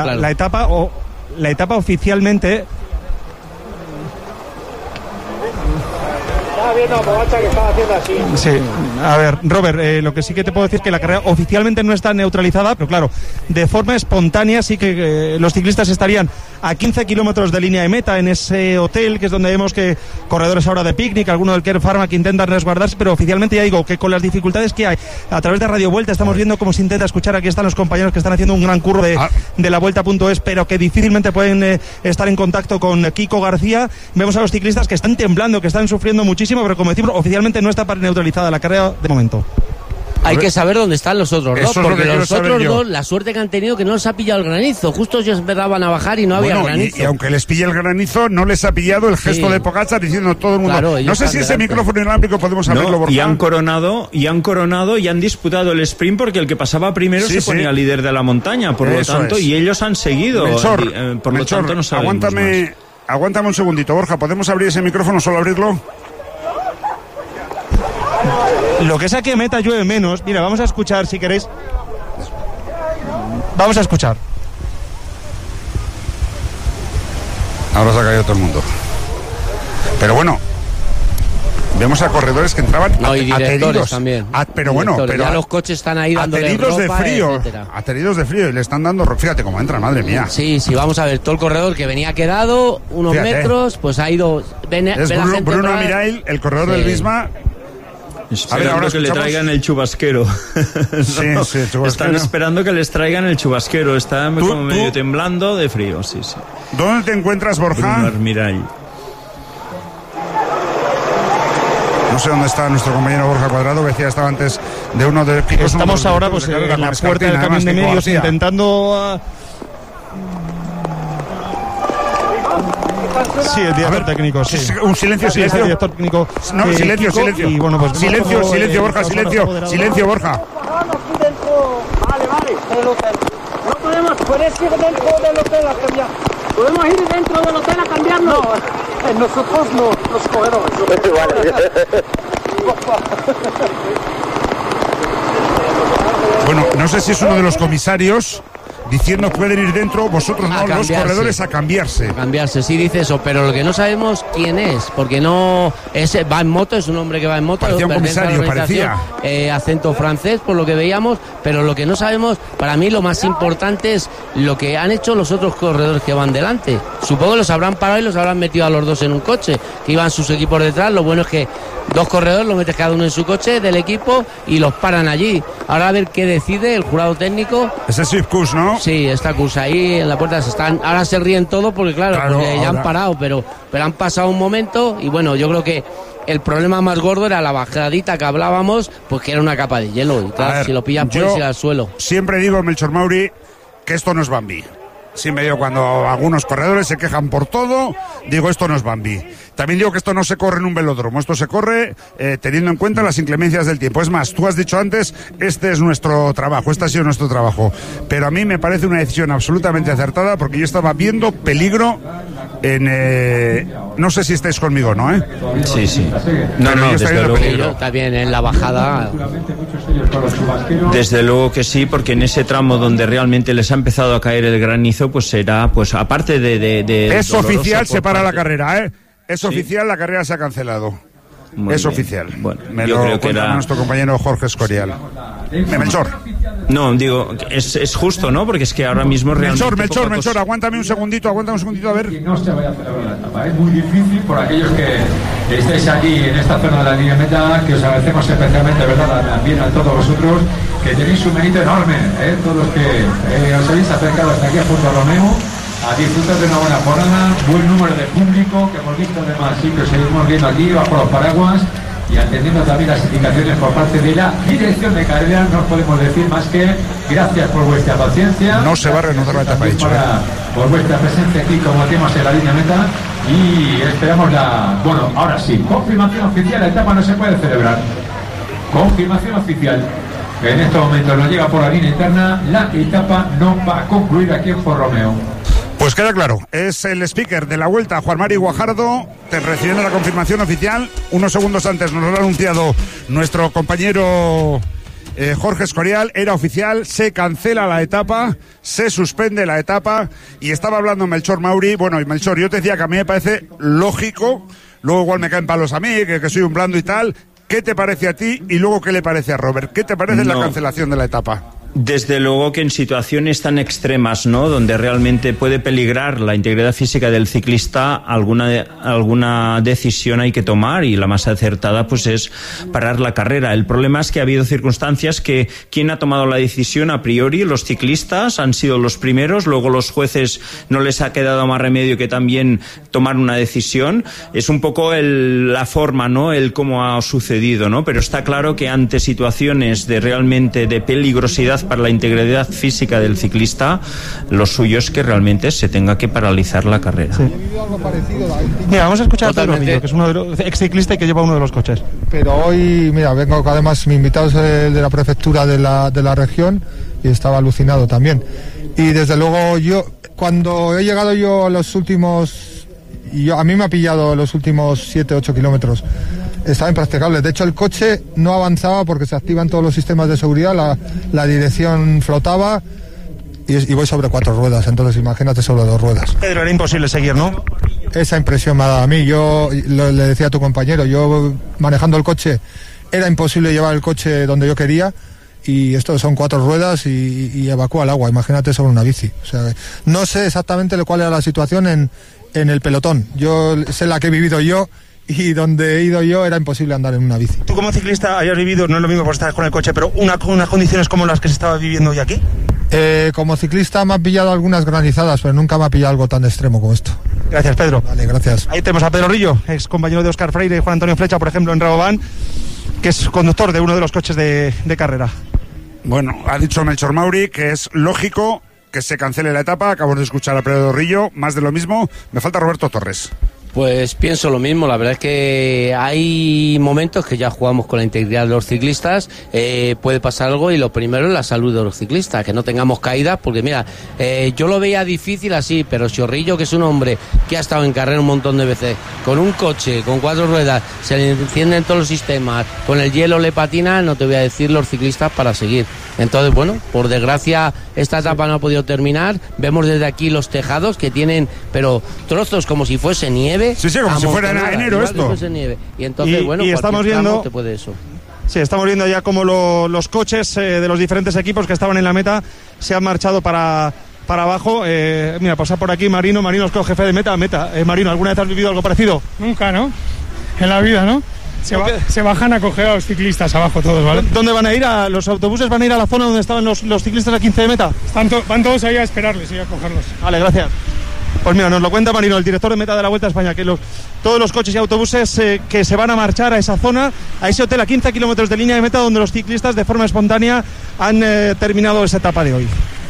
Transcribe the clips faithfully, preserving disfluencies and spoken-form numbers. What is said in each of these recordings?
Claro. La etapa o la etapa oficialmente. Estaba viendo a Pogačar que estaba haciendo así. Sí, a ver, Robert, eh, lo que sí que te puedo decir es que la carrera oficialmente no está neutralizada, pero claro, de forma espontánea sí que eh, los ciclistas estarían a quince kilómetros de línea de meta en ese hotel, que es donde vemos que corredores ahora de picnic, alguno del Care Pharma que intentan resguardarse, pero oficialmente ya digo que con las dificultades que hay a través de Radio Vuelta estamos viendo cómo se intenta escuchar. Aquí están los compañeros que están haciendo un gran curro de, de la Vuelta.es, pero que difícilmente pueden eh, estar en contacto con Kiko García. Vemos a los ciclistas que están temblando, que están sufriendo muchísimo, pero como decimos, oficialmente no está neutralizada la carrera de momento. Hay que saber dónde están los otros dos, Eso porque es lo los otros dos, la suerte que han tenido que no les ha pillado el granizo. Justo ellos empezaban a bajar y no bueno, había granizo. Y, y aunque les pille el granizo, no les ha pillado el gesto Sí. de Pogačar diciendo todo el mundo. Claro, no sé si ese delante. micrófono inalámbrico podemos abrirlo, No, Borja. y han coronado y han coronado y han disputado el sprint porque el que pasaba primero Sí, se ponía sí. líder de la montaña, por Eso lo tanto, es. y ellos han seguido. Melchor, eh, por Melchor, lo tanto, no sabemos aguántame, más. aguántame un segundito, Borja. ¿Podemos abrir ese micrófono, solo abrirlo? Lo que es aquí en meta llueve menos. Mira, vamos a escuchar si queréis. Vamos a escuchar. Ahora se ha caído todo el mundo. Pero bueno, vemos a corredores que entraban No, y directores ateridos. también. A- pero bueno, Directores. pero Ya los coches están ahí dándole ateridos de ropa, frío, etcétera. ateridos de frío y le están dando ro- fíjate cómo entra, madre mía. Sí, sí, vamos a ver, todo el corredor que venía quedado, unos Fíjate. metros, pues ha ido... Ven, Es ve la Bruno, gente Bruno atrás. Amirail, el corredor Sí. del Bisma. Esperando ahora que le escuchamos. traigan el chubasquero. Sí, No, sí, el chubasquero. Están esperando que les traigan el chubasquero. Están Tú- como tú- medio temblando de frío, sí, sí. ¿Dónde te encuentras, Borja? Bruno Armirall. No sé dónde está nuestro compañero Borja Cuadrado, que decía estaba antes de uno de Kiko. es uno de Estamos los ahora directores pues de carrera en la con puerta del Escartina, camión de además, Kiko medios García. intentando... uh, Sí, el director técnico, sí. Sí, un silencio, Sí, es el silencio. director técnico. No, eh, silencio, Kiko, silencio. Y bueno, pues silencio, como, silencio, eh, Borja, estamos silencio. ahora apoderados. Silencio, Borja. Vale, vale. El hotel. No podemos, puedes ir dentro del hotel a cambiar. ¿Podemos ir dentro del hotel a cambiarnos? No, eh, nosotros no, los corredores. Vale. Bueno, no sé si es uno de los comisarios diciendo pueden ir dentro, vosotros no, A los cambiarse. corredores a cambiarse. A cambiarse, sí dice eso, pero lo que no sabemos quién es, porque no es, va en moto, es un hombre que va en moto, Parecía un pertenece a la comisario, organización, eh, acento francés, por lo que veíamos, pero lo que no sabemos, para mí lo más importante es lo que han hecho los otros corredores que van delante. Supongo que los habrán parado y los habrán metido a los dos en un coche, que iban sus equipos detrás. Lo bueno es que dos corredores los metes cada uno en su coche del equipo y los paran allí. Ahora a ver qué decide el jurado técnico. Ese es Swift ¿no? Sí, está Cursa ahí en la puerta. Se están, ahora se ríen todo porque claro, Claro, porque ya ahora. han parado, pero, pero han pasado un momento y bueno, yo creo que el problema más gordo era la bajadita que hablábamos, pues que era una capa de hielo y A claro, ver, si lo pillas yo puedes ir al suelo. Siempre digo, Melchor Mauri, que esto no es Bambi. Siempre digo, cuando algunos corredores se quejan por todo, digo, esto no es Bambi. También digo que esto no se corre en un velódromo, esto se corre eh, teniendo en cuenta las inclemencias del tiempo. Es más, tú has dicho antes, este es nuestro trabajo, este ha sido nuestro trabajo. Pero a mí me parece una decisión absolutamente acertada porque yo estaba viendo peligro en... Eh, no sé si estáis conmigo, ¿no? ¿eh? Sí, sí. No, Pero no, yo estoy desde viendo luego, peligro. Yo también en la bajada. desde luego que sí, porque en ese tramo donde realmente les ha empezado a caer el granizo, pues será, pues aparte de... de, de Es doloroso oficial, por se para la parte- carrera, ¿eh? Es oficial, la carrera se ha cancelado. Muy es bien. oficial. Bueno, Me yo lo creo que cuenta era... nuestro compañero Jorge Escorial. Melchor, No, digo, es, es justo, ¿no? Porque es que ahora mismo realmente... Melchor, Melchor, poca Melchor, cosa- aguántame un segundito, aguántame un segundito, a ver. Que no se vaya a celebrar la etapa. Es muy difícil por aquellos que estáis aquí en esta zona de la línea meta, que os agradecemos especialmente, ¿verdad? También a todos vosotros, que tenéis un mérito enorme, ¿eh? Todos los que eh, os habéis acercado hasta aquí a Punto Romeo, a disfrutar de una buena jornada, buen número de público, que hemos visto además, sí, que os seguimos viendo aquí bajo los paraguas, y atendiendo también las indicaciones por parte de la dirección de carrera. No os podemos decir más que gracias por vuestra paciencia. No se va a reanudar la etapa, dicho, Para, por vuestra presencia aquí como temas en la línea meta, y esperamos la... Bueno, ahora sí, confirmación oficial, la etapa no se puede celebrar. Confirmación oficial. En este momento nos llega por la línea interna, la etapa no va a concluir aquí en Romeo. Pues queda claro, es el speaker de la Vuelta, Juan Mari Guajardo, te recibiendo la confirmación oficial. Unos segundos antes nos lo ha anunciado nuestro compañero eh, Jorge Escorial, era oficial, se cancela la etapa, se suspende la etapa, y estaba hablando Melchor Mauri. Bueno, y Melchor, yo te decía que a mí me parece lógico, luego igual me caen palos a mí, que, que soy un blando y tal. ¿Qué te parece a ti y luego qué le parece a Robert? ¿Qué te parece no. la cancelación de la etapa? Desde luego que en situaciones tan extremas, ¿no?, donde realmente puede peligrar la integridad física del ciclista, alguna alguna decisión hay que tomar, y la más acertada pues es parar la carrera. El problema es que ha habido circunstancias que quien ha tomado la decisión a priori, los ciclistas han sido los primeros, luego los jueces no les ha quedado más remedio que también tomar una decisión. Es un poco el, la forma, ¿no?, el cómo ha sucedido, ¿no? Pero está claro que ante situaciones de realmente de peligrosidad para la integridad física del ciclista, lo suyo es que realmente se tenga que paralizar la carrera. Sí. Mira, vamos a escuchar a Pedro Rillo, que es uno de los ex ciclista y que lleva uno de los coches. Pero hoy, mira, vengo, además mi invitado es el de la prefectura de la, de la región, y estaba alucinado también. Y desde luego yo, cuando he llegado yo a los últimos, y yo, a mí me ha pillado los últimos siete, ocho kilómetros, estaba impracticable. De hecho, el coche no avanzaba porque se activan todos los sistemas de seguridad, la, la dirección flotaba, y, y voy sobre cuatro ruedas, entonces imagínate sobre dos ruedas. Pedro, era imposible seguir, ¿no? Esa impresión me ha dado a mí. Yo lo, le decía a tu compañero, yo manejando el coche, era imposible llevar el coche donde yo quería, y esto son cuatro ruedas y, y evacúa el agua, imagínate sobre una bici. O sea, no sé exactamente cuál era la situación en, en el pelotón. Yo sé la que he vivido yo, y donde he ido yo era imposible andar en una bici. Tú como ciclista hayas vivido, no es lo mismo por estar con el coche, pero una, unas condiciones como las que se estaba viviendo hoy aquí. Eh, como ciclista me ha pillado algunas granizadas, pero nunca me ha pillado algo tan extremo como esto. Gracias, Pedro. Vale, gracias. Ahí tenemos a Pedro Rillo, ex compañero de Óscar Freire y Juan Antonio Flecha, por ejemplo, en Rabobank, que es conductor de uno de los coches de, de carrera. Bueno, ha dicho Melchor Mauri que es lógico que se cancele la etapa. Acabo de escuchar a Pedro Rillo, más de lo mismo. Me falta Roberto Torres. Pues pienso lo mismo, la verdad es que hay momentos que ya jugamos con la integridad de los ciclistas, eh, puede pasar algo, y lo primero es la salud de los ciclistas, que no tengamos caídas, porque mira, eh, yo lo veía difícil así, pero Chorrillo, que es un hombre que ha estado en carrera un montón de veces, con un coche, con cuatro ruedas, se le encienden todos los sistemas, con el hielo le patina, no te voy a decir los ciclistas para seguir. Entonces, bueno, por desgracia esta etapa no ha podido terminar, vemos desde aquí los tejados que tienen, pero trozos como si fuese nieve. Sí, sí, como si fuera en enero esto. Y entonces, y, bueno, y estamos viendo, te puede eso. Sí, estamos viendo ya cómo lo, los coches eh, de los diferentes equipos que estaban en la meta se han marchado para, para abajo. Eh, mira, pasa por aquí Marino, Marino es jefe de meta, meta. Eh, Marino, ¿alguna vez has vivido algo parecido? Nunca, ¿no? En la vida, ¿no? Se, ba se bajan a coger a los ciclistas abajo todos, ¿vale? ¿Dónde van a ir? A, ¿Los autobuses van a ir a la zona donde estaban los, los ciclistas a quince de meta? Están to van todos ahí a esperarles y a cogerlos. Vale, gracias. Pues mira, nos lo cuenta Marino, el director de meta de la Vuelta a España, que los, todos los coches y autobuses eh, que se van a marchar a esa zona, a ese hotel a quince kilómetros de línea de meta, donde los ciclistas de forma espontánea han eh, terminado esa etapa de hoy.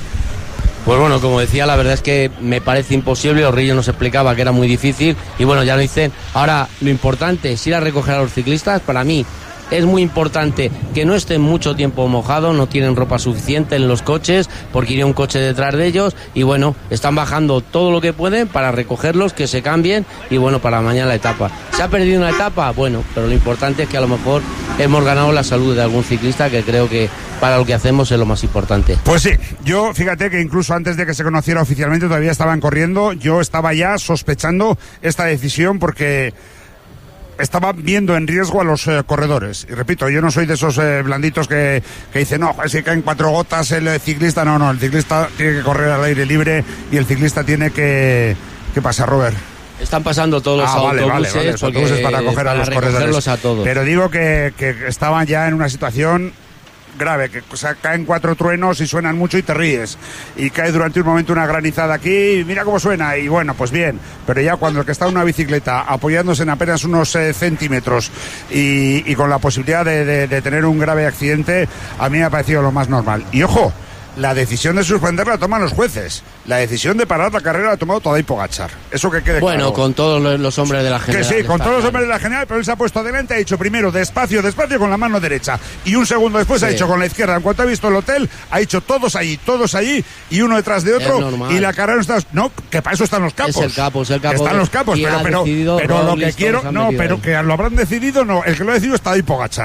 Pues bueno, como decía, la verdad es que me parece imposible. Orrillo nos explicaba que era muy difícil y bueno, ya lo dicen. Ahora, lo importante es ir a recoger a los ciclistas. Para mí es muy importante que no estén mucho tiempo mojados, no tienen ropa suficiente en los coches porque iría un coche detrás de ellos y bueno, están bajando todo lo que pueden para recogerlos, que se cambien y bueno, para mañana la etapa. ¿Se ha perdido una etapa? Bueno, pero lo importante es que a lo mejor hemos ganado la salud de algún ciclista, que creo que para lo que hacemos es lo más importante. Pues sí, yo fíjate que incluso antes de que se conociera oficialmente todavía estaban corriendo, yo estaba ya sospechando esta decisión porque estaba viendo en riesgo a los eh, corredores. Y repito, yo no soy de esos eh, blanditos que, que dicen, no, si caen cuatro gotas el ciclista. No, no, el ciclista tiene que correr al aire libre y el ciclista tiene que... ¿Qué pasa, Robert? Están pasando todos los ah, autobuses, vale, vale, vale. Los autobuses para coger para a los corredores. A todos. Pero digo que, que estaban ya en una situación grave, que o sea, caen cuatro truenos y suenan mucho y te ríes, y cae durante un momento una granizada aquí y mira cómo suena, y bueno, pues bien, pero ya cuando el que está en una bicicleta apoyándose en apenas unos eh, centímetros y, y con la posibilidad de, de, de tener un grave accidente, a mí me ha parecido lo más normal. Y ojo, la decisión de suspenderla la toman los jueces. La decisión de parar la carrera la ha tomado Tadej Pogačar. Eso que quede bueno, claro. Bueno, con todos los hombres de la general. Que sí, con todos los hombres de la general, pero él se ha puesto adelante, ha dicho primero despacio, despacio con la mano derecha. Y un segundo después sí. ha hecho con la izquierda. En cuanto ha visto el hotel, ha dicho todos allí, todos allí, y uno detrás de otro. Y la carrera no está... No, que para eso están los capos. Es el capo, es el capo. Que están los capos, pero, pero, pero lo que quiero... No, pero que lo habrán decidido, no. El que lo ha decidido es Tadej Pogačar.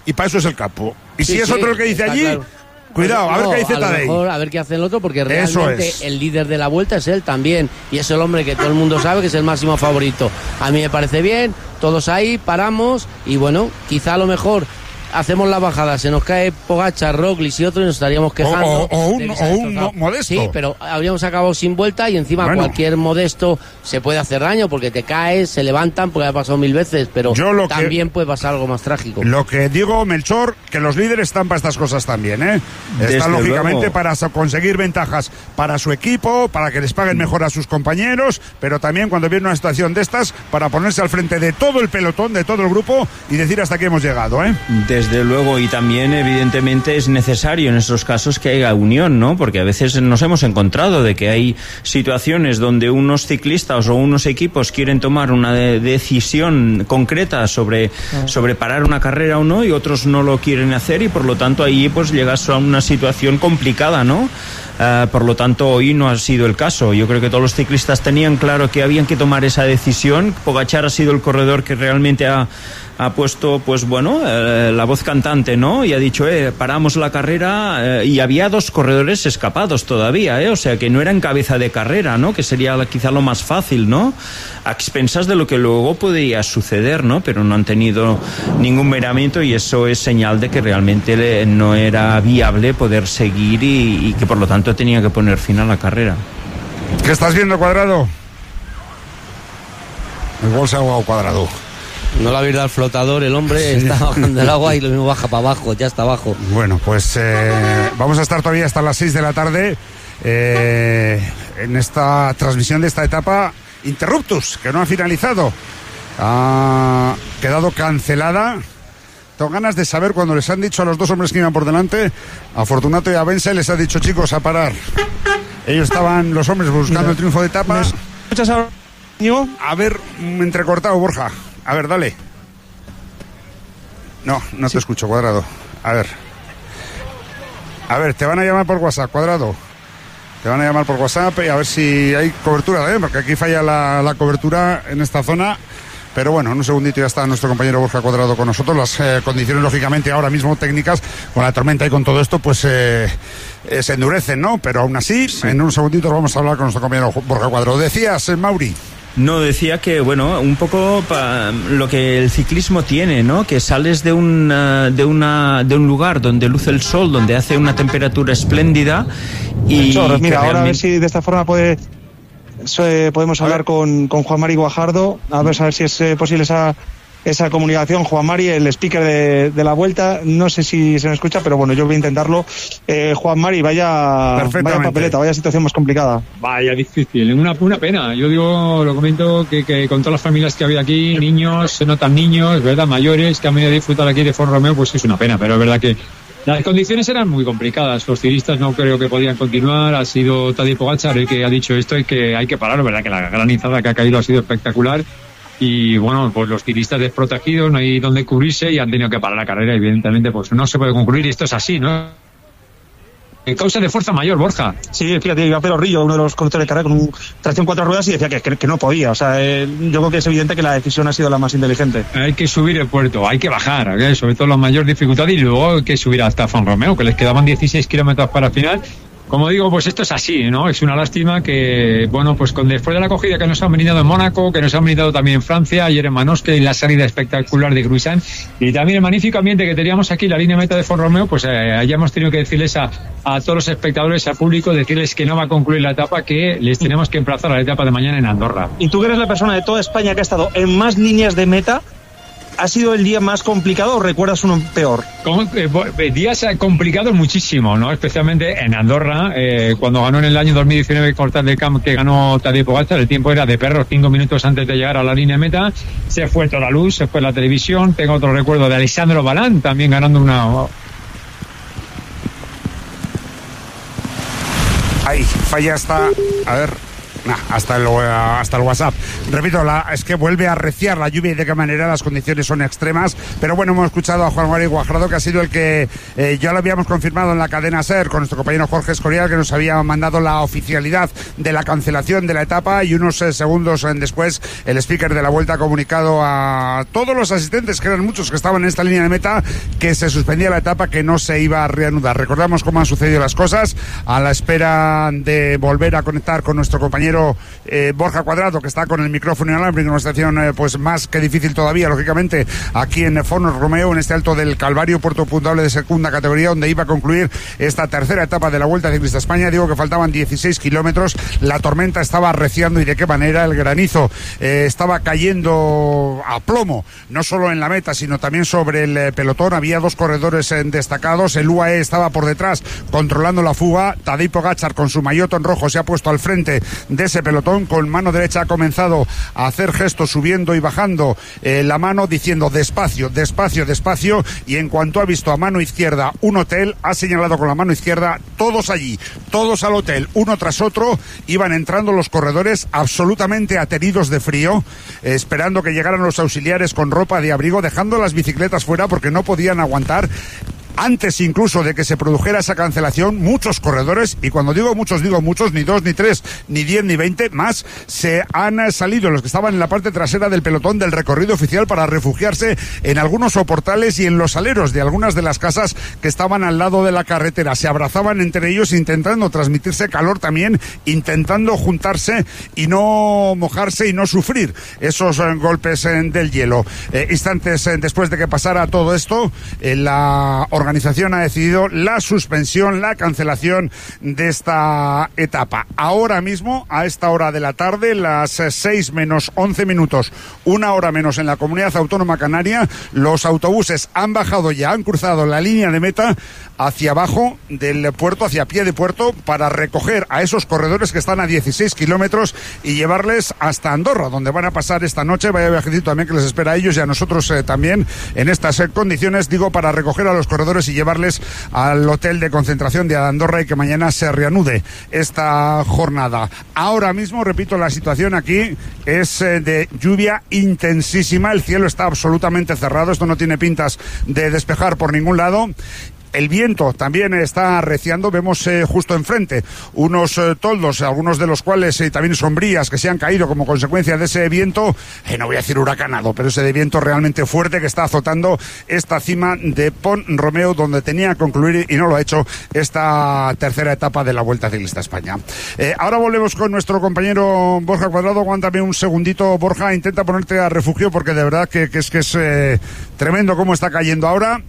y para eso es el campo. Y Sí, si es sí, otro el que dice está allí, claro. cuidado, a ver No, qué dice a lo Tadej. mejor a ver qué hace el otro, porque Eso realmente es. el líder de la vuelta es él también, y es el hombre que todo el mundo sabe que es el máximo favorito. A mí me parece bien, todos ahí, paramos, y bueno, quizá a lo mejor hacemos la bajada, se nos cae Pogačar, Roglič y otro y nos estaríamos quejando. O- o- o un- de que se o ha un destrozado. mo- modesto. Sí, pero habríamos acabado sin vuelta y encima Bueno. cualquier modesto se puede hacer daño porque te caes, se levantan, porque ha pasado mil veces, pero Yo lo que- también puede pasar algo más trágico. Lo que digo, Melchor, que los líderes están para estas cosas también, ¿eh? Desde Están lógicamente luego. para so- conseguir ventajas para su equipo, para que les paguen mejor a sus compañeros, pero también cuando viene una situación de estas, para ponerse al frente de todo el pelotón, de todo el grupo y decir hasta aquí hemos llegado, ¿eh? Desde luego, y también evidentemente es necesario en estos casos que haya unión, ¿no? Porque a veces nos hemos encontrado de que hay situaciones donde unos ciclistas o unos equipos quieren tomar una de- decisión concreta sobre, sobre parar una carrera o no, y otros no lo quieren hacer, y por lo tanto ahí pues llegas a una situación complicada, ¿no? Uh, por lo tanto, hoy no ha sido el caso. Yo creo que todos los ciclistas tenían claro que habían que tomar esa decisión. Pogačar ha sido el corredor que realmente ha, ha puesto, pues bueno, eh, la voz cantante, ¿no? Y ha dicho, eh, paramos la carrera, eh, y había dos corredores escapados todavía, ¿eh? O sea, que no era en cabeza de carrera, ¿no? Que sería la- quizá lo más fácil, ¿no? A expensas de lo que luego podría suceder, ¿no? Pero no han tenido ningún miramiento, y eso es señal de que realmente le- no era viable poder seguir, y, y que por lo tanto tenía que poner fin a la carrera. ¿Qué estás viendo, Cuadrado? Igual se ha ahogado Cuadrado. No la verdad, el flotador, el hombre está bajando el agua y lo mismo baja para abajo, ya está abajo. Bueno, pues eh, vamos a estar todavía hasta las seis de la tarde eh, en esta transmisión de esta etapa Interruptus, que no ha finalizado. Ha quedado cancelada. Tengo ganas de saber cuando les han dicho a los dos hombres que iban por delante, a Fortunato y a Bense, les ha dicho, chicos, a parar. Ellos estaban, los hombres, buscando el triunfo de etapa. ¿Escuchas ahora, Íñigo? A ver, mm, entrecortado, Borja. A ver, dale. No, no te escucho, Cuadrado. A ver. A ver, te van a llamar por WhatsApp, Cuadrado. Te van a llamar por WhatsApp y a ver si hay cobertura, ¿eh? Porque aquí falla la, la cobertura en esta zona. Pero bueno, en un segundito ya está nuestro compañero Borja Cuadrado con nosotros. Las eh, condiciones, lógicamente, ahora mismo técnicas, con la tormenta y con todo esto, pues eh, eh, se endurecen, ¿no? Pero aún así, sí. En un segundito vamos a hablar con nuestro compañero Borja Cuadrado. Decías, eh, Mauri. No, decía que, bueno, un poco pa, lo que el ciclismo tiene, ¿no? Que sales de, una, de, una, de un lugar donde luce el sol, donde hace una temperatura espléndida y... Chorros, mira, ahora realmente... a ver si de esta forma puede... Eh, podemos hablar con, con Juan Mari Guajardo, a ver, a ver si es eh, posible esa, esa comunicación. Juan Mari, el speaker de, de la Vuelta, no sé si se me escucha, pero bueno, yo voy a intentarlo. Eh, Juan Mari, vaya, vaya papeleta, vaya situación más complicada. Vaya difícil, una, una pena. Yo digo, lo comento, que, que con todas las familias que ha habido aquí, niños, se notan niños, ¿verdad? Mayores, que han venido a disfrutar aquí de Font Romeu, pues es una pena, pero es verdad que las condiciones eran muy complicadas. Los ciclistas no creo que podían continuar. Ha sido Tadej Pogačar el que ha dicho esto y que hay que parar. Verdad que la granizada que ha caído ha sido espectacular. Y bueno, pues los ciclistas desprotegidos, no hay donde cubrirse y han tenido que parar la carrera. Evidentemente, pues no se puede concluir y esto es así, ¿no? Causa de fuerza mayor, Borja. Sí, fíjate, iba Pedro Rillo, uno de los conductores de carrera, con un tracción cuatro ruedas y decía que, que, que no podía. O sea, eh, yo creo que es evidente que la decisión ha sido la más inteligente. Hay que subir el puerto, hay que bajar, ¿eh? Sobre todo la mayor dificultad, y luego hay que subir hasta Font Romeu, que les quedaban dieciséis kilómetros para el final. Como digo, pues esto es así, ¿no? Es una lástima que, bueno, pues con después de la acogida que nos han brindado en Mónaco, que nos han brindado también en Francia, ayer en Manosque, y la salida espectacular de Gruissan, y también el magnífico ambiente que teníamos aquí, la línea meta de Font Romeu, pues eh, hayamos tenido que decirles a, a todos los espectadores, al público, decirles que no va a concluir la etapa, que les tenemos que emplazar a la etapa de mañana en Andorra. Y tú que eres la persona de toda España que ha estado en más líneas de meta, ¿ha sido el día más complicado o recuerdas uno peor? Como, eh, días complicados muchísimo, ¿no? Especialmente en Andorra, eh, cuando ganó en el año dos mil diecinueve Cortal del Camp, que ganó Tadej Pogačar, el tiempo era de perros, cinco minutos antes de llegar a la línea meta. Se fue toda la luz, se fue la televisión. Tengo otro recuerdo de Alessandro Balán, también ganando una... Ahí, falla esta... A ver... hasta el, hasta el WhatsApp. Repito, la, es que vuelve a arreciar la lluvia y de qué manera las condiciones son extremas. Pero bueno, hemos escuchado a Juan Mari Guajardo, que ha sido el que eh, ya lo habíamos confirmado en la cadena SER con nuestro compañero Jorge Escorial, que nos había mandado la oficialidad de la cancelación de la etapa, y unos eh, segundos eh, después el speaker de la Vuelta ha comunicado a todos los asistentes, que eran muchos que estaban en esta línea de meta, que se suspendía la etapa, que no se iba a reanudar. Recordamos cómo han sucedido las cosas a la espera de volver a conectar con nuestro compañero Eh, Borja Cuadrado, que está con el micrófono inalámbrico en una estación eh, pues más que difícil todavía, lógicamente, aquí en Fornos Romeo, en este Alto del Calvario, puerto puntuable de segunda categoría, donde iba a concluir esta tercera etapa de la Vuelta Ciclista España. Digo que faltaban dieciséis kilómetros, la tormenta estaba arreciando, y de qué manera. El granizo eh, estaba cayendo a plomo, no solo en la meta, sino también sobre el eh, pelotón. Había dos corredores eh, destacados, el U A E estaba por detrás controlando la fuga. Tadej Pogačar, con su maillot en rojo, se ha puesto al frente de ese pelotón. Con mano derecha ha comenzado a hacer gestos subiendo y bajando eh, la mano, diciendo despacio, despacio, despacio, y en cuanto ha visto a mano izquierda un hotel, ha señalado con la mano izquierda, todos allí, todos al hotel, uno tras otro. Iban entrando los corredores absolutamente ateridos de frío, eh, esperando que llegaran los auxiliares con ropa de abrigo, dejando las bicicletas fuera porque no podían aguantar. Antes incluso de que se produjera esa cancelación, muchos corredores, y cuando digo muchos, digo muchos, ni dos, ni tres, ni diez, ni veinte, más, se han salido los que estaban en la parte trasera del pelotón del recorrido oficial para refugiarse en algunos soportales y en los aleros de algunas de las casas que estaban al lado de la carretera. Se abrazaban entre ellos intentando transmitirse calor también, intentando juntarse y no mojarse y no sufrir esos eh, golpes eh, del hielo. Eh, instantes eh, después de que pasara todo esto, eh, la organización La organización ha decidido la suspensión, la cancelación de esta etapa. Ahora mismo, a esta hora de la tarde, las seis menos once minutos, una hora menos en la Comunidad Autónoma Canaria, los autobuses han bajado ya, han cruzado la línea de meta hacia abajo del puerto, hacia pie de puerto, para recoger a esos corredores que están a dieciséis kilómetros y llevarles hasta Andorra, donde van a pasar esta noche. Vaya viajecito también que les espera a ellos y a nosotros eh, también en estas eh, condiciones, digo, para recoger a los corredores y llevarles al hotel de concentración de Andorra, y que mañana se reanude esta jornada. Ahora mismo, repito, la situación aquí es eh, de lluvia intensísima, el cielo está absolutamente cerrado, esto no tiene pintas de despejar por ningún lado. El viento también está arreciando, vemos eh, justo enfrente unos eh, toldos, algunos de los cuales eh, también sombrías, que se han caído como consecuencia de ese viento, eh, no voy a decir huracanado, pero ese de viento realmente fuerte que está azotando esta cima de Pont Romeo, donde tenía que concluir, y no lo ha hecho, esta tercera etapa de la Vuelta Ciclista España. Eh, ahora volvemos con nuestro compañero Borja Cuadrado. Aguántame un segundito, Borja, intenta ponerte a refugio, porque de verdad que, que es que es eh, tremendo cómo está cayendo ahora.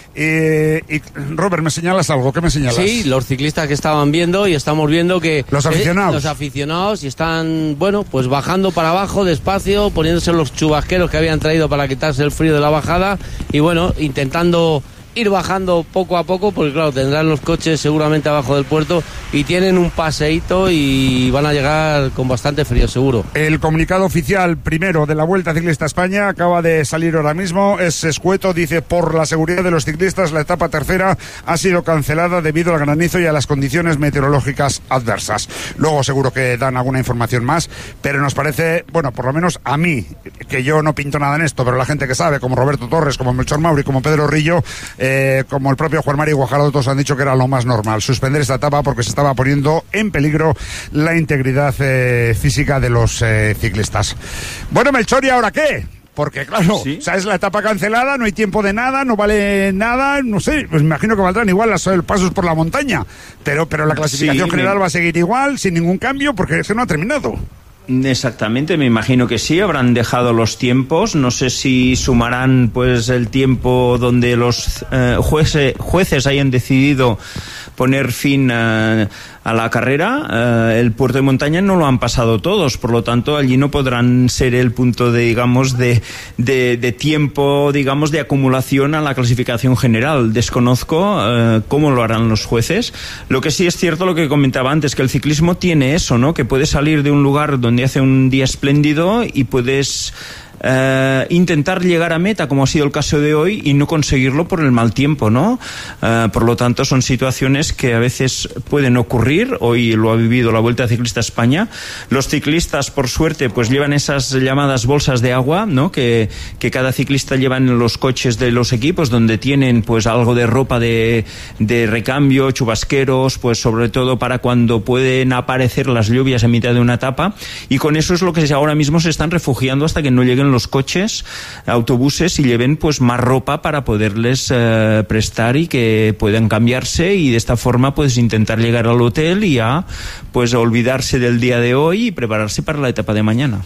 Eh, y Robert, ¿me señalas algo? ¿Qué me señalas? Sí, los ciclistas que estaban viendo, y estamos viendo que los aficionados, eh, los aficionados y están, bueno, pues bajando para abajo despacio, poniéndose los chubasqueros que habían traído para quitarse el frío de la bajada, y bueno, intentando ir bajando poco a poco, porque claro, tendrán los coches seguramente abajo del puerto y tienen un paseíto y van a llegar con bastante frío seguro. El comunicado oficial primero de la Vuelta Ciclista España acaba de salir ahora mismo, es escueto, dice: por la seguridad de los ciclistas, la etapa tercera ha sido cancelada debido al granizo y a las condiciones meteorológicas adversas. Luego seguro que dan alguna información más, pero nos parece, bueno, por lo menos a mí, que yo no pinto nada en esto, pero la gente que sabe, como Roberto Torres, como Melchor Mauri, como Pedro Rillo, Eh, como el propio Juan Mari Guajardo, todos han dicho que era lo más normal suspender esta etapa, porque se estaba poniendo en peligro la integridad eh, física de los eh, ciclistas. Bueno, Melchor, ¿y ahora qué? Porque claro, ¿sí? O sea, es la etapa cancelada, no hay tiempo de nada, no vale nada, no sé, pues me imagino que valdrán igual los pasos por la montaña, pero, pero la clasificación sí, general me... va a seguir igual, sin ningún cambio, porque eso no ha terminado. Exactamente, me imagino que sí, habrán dejado los tiempos, no sé si sumarán pues el tiempo donde los eh, jueces, jueces hayan decidido poner fin a, a la carrera. Eh, el puerto de montaña no lo han pasado todos, por lo tanto allí no podrán ser el punto de, digamos, de, de, de tiempo, digamos, de acumulación a la clasificación general. Desconozco eh, cómo lo harán los jueces. Lo que sí es cierto, lo que comentaba antes, que el ciclismo tiene eso, ¿no? Que puedes salir de un lugar donde hace un día espléndido y puedes eh, intentar llegar a meta, como ha sido el caso de hoy, y no conseguirlo por el mal tiempo, ¿no? Eh, por lo tanto, son situaciones que a veces pueden ocurrir. Hoy lo ha vivido la Vuelta Ciclista España. Los ciclistas, por suerte, pues llevan esas llamadas bolsas de agua, ¿no? Que, que cada ciclista lleva en los coches de los equipos, donde tienen pues algo de ropa de, de recambio, chubasqueros, pues sobre todo para cuando pueden aparecer las lluvias en mitad de una etapa, y con eso es lo que ahora mismo se están refugiando hasta que no lleguen los coches, autobuses, y lleven pues más ropa para poderles eh, prestar y que puedan cambiarse, y de esta forma pues intentar llegar al hotel y ya pues olvidarse del día de hoy y prepararse para la etapa de mañana.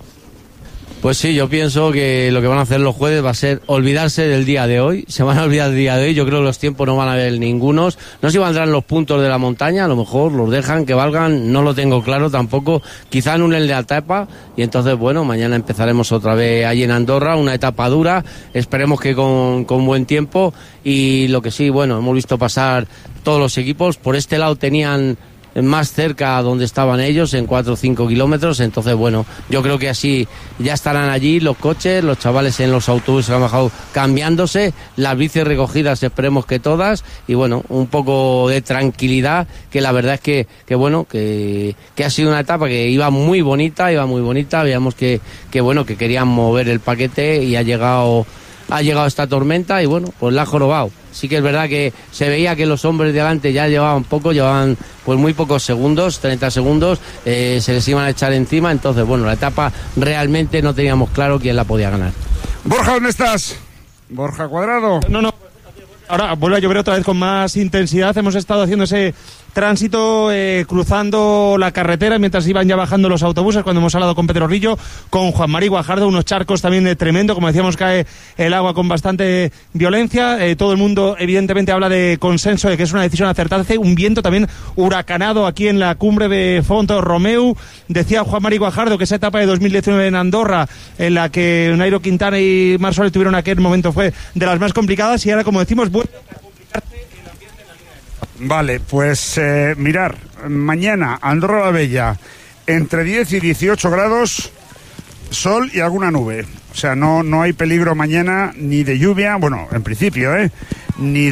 Pues sí, yo pienso que lo que van a hacer los jueces va a ser olvidarse del día de hoy. Se van a olvidar del día de hoy. Yo creo que los tiempos no van a haber ningunos. No sé si valdrán los puntos de la montaña. A lo mejor los dejan que valgan. No lo tengo claro tampoco. Quizá anulen la etapa. Y entonces, bueno, mañana empezaremos otra vez allí en Andorra. Una etapa dura. Esperemos que con, con buen tiempo. Y lo que sí, bueno, hemos visto pasar todos los equipos. Por este lado tenían más cerca a donde estaban ellos, en cuatro o cinco kilómetros. Entonces, bueno, yo creo que así ya estarán allí los coches, los chavales en los autobuses que han bajado cambiándose, las bicis recogidas, esperemos que todas, y bueno, un poco de tranquilidad, que la verdad es que, que bueno, que, que ha sido una etapa que iba muy bonita, iba muy bonita, veíamos que, que bueno, que querían mover el paquete, y ha llegado, ha llegado esta tormenta, y bueno, pues la ha jorobado. Sí que es verdad que se veía que los hombres de delante ya llevaban poco, llevaban pues muy pocos segundos, treinta segundos, eh, se les iban a echar encima. Entonces, bueno, la etapa realmente no teníamos claro quién la podía ganar. Borja, ¿dónde estás? Borja Cuadrado. No, no. Ahora vuelve a llover otra vez con más intensidad. Hemos estado haciendo ese tránsito eh, cruzando la carretera mientras iban ya bajando los autobuses, cuando hemos hablado con Pedro Rillo, con Juan Mari Guajardo, unos charcos también de tremendo, como decíamos, cae el agua con bastante violencia. Eh, todo el mundo evidentemente habla de consenso, de que es una decisión acertada. Hace un viento también huracanado aquí en la cumbre de Fonto Romeu. Decía Juan Mari Guajardo que esa etapa de dos mil diecinueve en Andorra, en la que Nairo Quintana y Marc Soler tuvieron aquel momento, fue de las más complicadas, y ahora, como decimos, vuelve a complicarse el ambiente en la línea. Vale, pues eh, mirar, mañana Andorra la Bella, entre diez y dieciocho grados, sol y alguna nube. O sea, no, no hay peligro mañana ni de lluvia, bueno, en principio, ¿eh? Ni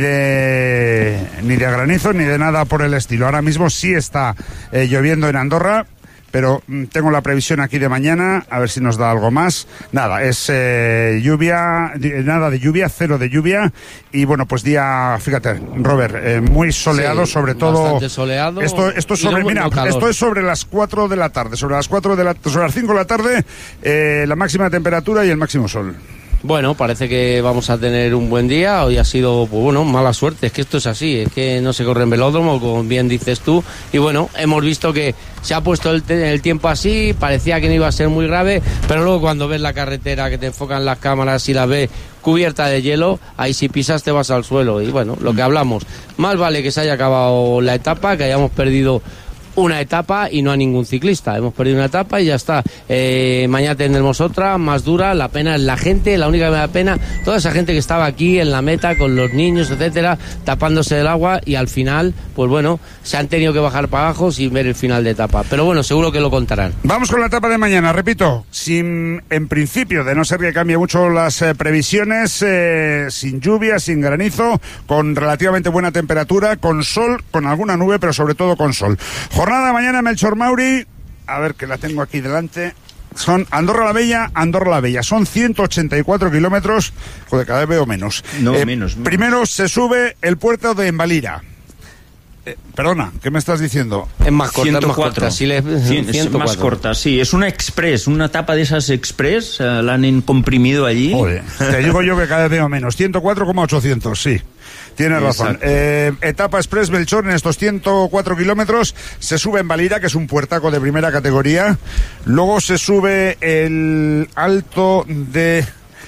de, ni de granizo, ni de nada por el estilo. Ahora mismo sí está eh, lloviendo en Andorra, pero mm, tengo la previsión aquí de mañana, a ver si nos da algo más. Nada, es eh, lluvia, nada de lluvia, cero de lluvia, y bueno, pues día, fíjate, Robert, eh, muy soleado, sí, sobre todo. Bastante soleado. Esto, esto es sobre, no, mira, no esto es sobre las cuatro de la tarde, sobre las cuatro de la, sobre las cinco de la tarde, eh, la máxima temperatura y el máximo sol. Bueno, parece que vamos a tener un buen día. Hoy ha sido, pues bueno, mala suerte. Es que esto es así, es que no se corre en velódromo, como bien dices tú. Y bueno, hemos visto que se ha puesto el, te- el tiempo así, parecía que no iba a ser muy grave, pero luego cuando ves la carretera, que te enfocan las cámaras y la ves cubierta de hielo, ahí si pisas te vas al suelo. Y bueno, lo que hablamos, más vale que se haya acabado la etapa, que hayamos perdido una etapa y no a ningún ciclista. Hemos perdido una etapa y ya está. Eh, mañana tendremos otra más dura. La pena es la gente, la única que me da pena, toda esa gente que estaba aquí en la meta con los niños, etcétera, tapándose del agua, y al final, pues bueno, se han tenido que bajar para abajo sin ver el final de etapa. Pero bueno, seguro que lo contarán. Vamos con la etapa de mañana, repito, sin, en principio, de no ser que cambie mucho las eh, previsiones, eh, sin lluvia, sin granizo, con relativamente buena temperatura, con sol, con alguna nube, pero sobre todo con sol. Jornada de mañana, Melchor Mauri, a ver que la tengo aquí delante, son Andorra la Bella, Andorra la Bella, son ciento ochenta y cuatro kilómetros, joder, cada vez veo menos. No, eh, menos, menos. Primero se sube el puerto de Embalira. Eh, perdona, ¿qué me estás diciendo? Es más corta, ciento cuatro. es más corta. Sí, le... Cien, es más corta, sí. Es una express, una etapa de esas express, uh, la han comprimido allí. Joder, te digo yo que cada vez veo menos. ciento cuatro coma ochocientos, sí. Tienes razón. Eh, etapa Express Melchor, en estos ciento cuatro kilómetros se sube en Valira, que es un puertaco de primera categoría. Luego se sube el Alto de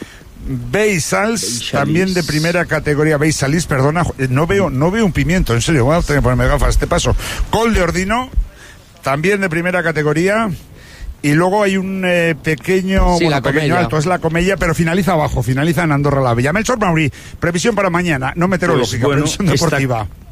Beisals, también de primera categoría. Beisalis, perdona, no veo, no veo un pimiento, en serio, voy a tener que ponerme gafas, este paso. Col de Ordino, también de primera categoría. Y luego hay un eh, pequeño, sí, bueno, pequeño alto, es la Comella, pero finaliza abajo, finaliza en Andorra la Bella. Melchor Mauri, previsión para mañana, no meteorológica, Pues bueno, previsión deportiva. Esta,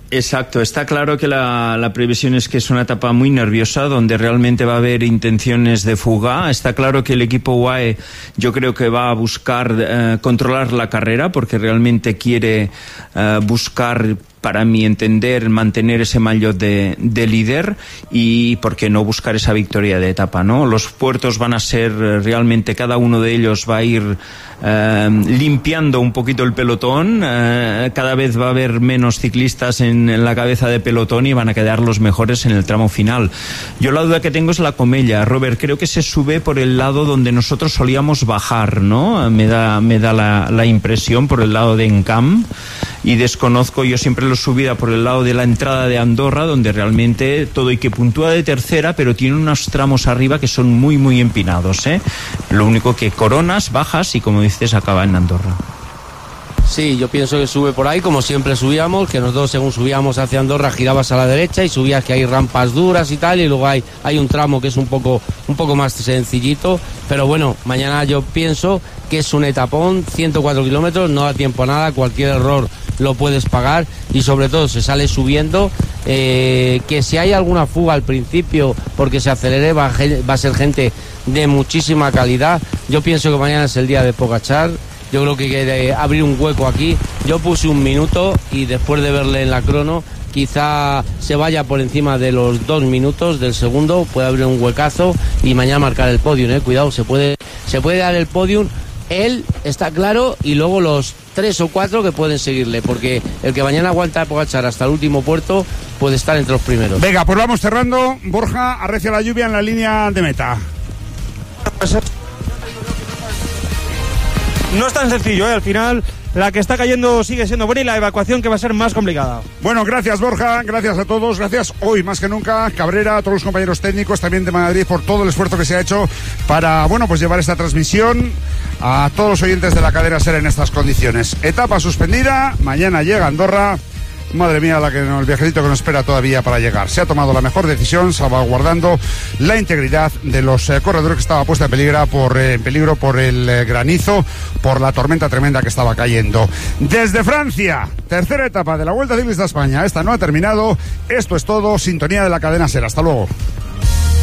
Exacto, está claro que la, la previsión es que es una etapa muy nerviosa donde realmente va a haber intenciones de fuga. Está claro que el equipo U A E yo creo que va a buscar eh, controlar la carrera porque realmente quiere eh, buscar, para mi entender, mantener ese maillot de, de líder y, ¿por qué no, buscar esa victoria de etapa, ¿no? Los puertos van a ser realmente, cada uno de ellos va a ir eh, limpiando un poquito el pelotón. Eh, cada vez va a haber menos ciclistas en, en la cabeza de pelotón y van a quedar los mejores en el tramo final. Yo la duda que tengo es la Comella. Robert, creo que se sube por el lado donde nosotros solíamos bajar, ¿no? Me da, me da la, la impresión, por el lado de Encamp, y desconozco, yo siempre lo subida por el lado de la entrada de Andorra, donde realmente todo y que puntúa de tercera, pero tiene unos tramos arriba que son muy muy empinados, ¿eh? Lo único que coronas, bajas y, como dices, acaba en Andorra. Sí, yo pienso que sube por ahí como siempre subíamos, que nosotros según subíamos hacia Andorra girabas a la derecha y subías que hay rampas duras y tal, y luego hay, hay un tramo que es un poco, un poco más sencillito, pero bueno, mañana yo pienso que es un etapón, ciento cuatro kilómetros, no da tiempo a nada, cualquier error lo puedes pagar y sobre todo se sale subiendo, eh, que si hay alguna fuga al principio porque se acelere va, va a ser gente de muchísima calidad. Yo pienso que mañana es el día de Pogačar. Yo creo que hay que abrir un hueco aquí. Yo puse un minuto y después de verle en la crono quizá se vaya por encima de los dos minutos del segundo, puede abrir un huecazo y mañana marcar el podium, eh. Cuidado, se puede, se puede dar el podium. Él está claro y luego los tres o cuatro que pueden seguirle, porque el que mañana aguanta a Pogačar hasta el último puerto puede estar entre los primeros. Venga, pues vamos cerrando. Borja, arrecia la lluvia en la línea de meta. No es tan sencillo, ¿eh? Al final la que está cayendo sigue siendo buena y la evacuación que va a ser más complicada. Bueno, gracias Borja, gracias a todos, gracias hoy más que nunca Cabrera, a todos los compañeros técnicos también de Madrid por todo el esfuerzo que se ha hecho para, bueno, pues llevar esta transmisión a todos los oyentes de la cadena SER en estas condiciones. Etapa suspendida, mañana llega Andorra. Madre mía, la que, el viajecito que nos espera todavía para llegar. Se ha tomado la mejor decisión, salvaguardando la integridad de los eh, corredores que estaba puesta en peligro por, eh, en peligro por el eh, granizo, por la tormenta tremenda que estaba cayendo. Desde Francia, tercera etapa de la Vuelta Ciclista a España. Esta no ha terminado. Esto es todo. Sintonía de la cadena SER. Hasta luego.